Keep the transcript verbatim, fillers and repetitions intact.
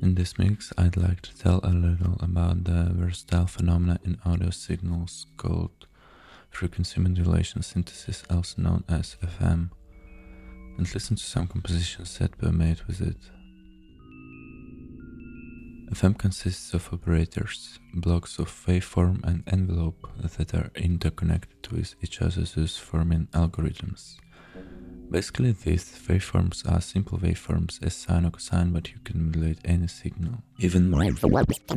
In this mix, I'd like to tell a little about the versatile phenomena in audio signals called frequency modulation synthesis, also known as F M, and listen to some compositions that were made with it. F M consists of operators, blocks of waveform and envelope that are interconnected with each other, thus forming algorithms. Basically, these waveforms are simple waveforms as sine or cosine, but you can modulate any signal. Even more.